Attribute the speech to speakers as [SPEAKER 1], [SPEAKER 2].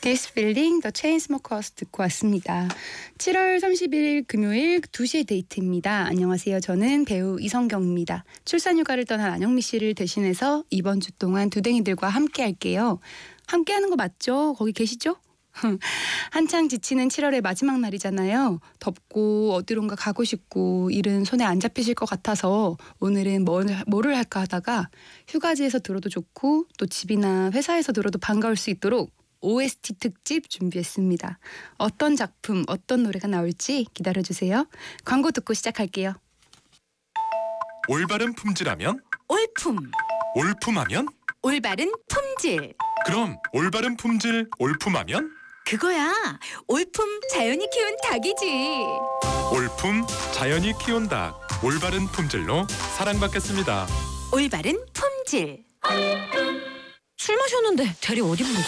[SPEAKER 1] This Feeling, The Chainsmokers 듣고 왔습니다. 7월 30일 금요일 2시의 데이트입니다. 안녕하세요. 저는 배우 이성경입니다. 출산휴가를 떠난 안영미 씨를 대신해서 이번 주 동안 두댕이들과 함께 할게요. 함께 하는 거 맞죠? 거기 계시죠? 한창 지치는 7월의 마지막 날이잖아요. 덥고 어디론가 가고 싶고 일은 손에 안 잡히실 것 같아서 오늘은 뭐를 할까 하다가 휴가지에서 들어도 좋고 또 집이나 회사에서 들어도 반가울 수 있도록 OST 특집 준비했습니다. 어떤 작품, 어떤 노래가 나올지 기다려주세요. 광고 듣고 시작할게요.
[SPEAKER 2] 올바른 품질하면?
[SPEAKER 3] 올품.
[SPEAKER 2] 올품하면?
[SPEAKER 3] 올바른 품질.
[SPEAKER 2] 그럼 올바른 품질 올품하면?
[SPEAKER 3] 그거야. 올품 자연이 키운 닭이지.
[SPEAKER 2] 올품 자연이 키운 닭. 올바른 품질로 사랑받겠습니다.
[SPEAKER 3] 올바른 품질. 술 마셨는데 대리 어디 부르지?